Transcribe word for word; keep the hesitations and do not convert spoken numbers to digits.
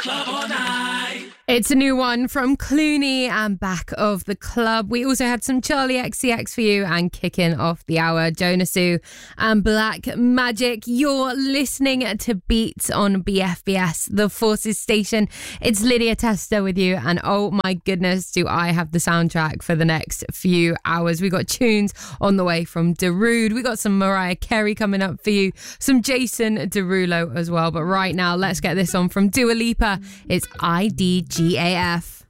club all night. It's a new one from Clooney and Back of the Club. We also had some Charlie X C X for you, and kicking off the hour, Jonasu and Black Magic. You're listening to Beats on B F B S, the Forces station. It's Lydia Testa with you, and oh my goodness, do I have the soundtrack for the next few hours. We got tunes on the way from Darude. We got some Mariah Carey coming up for you, some Jason Derulo as well. But right now, let's get this on from Dua Lipa. It's I D G A F.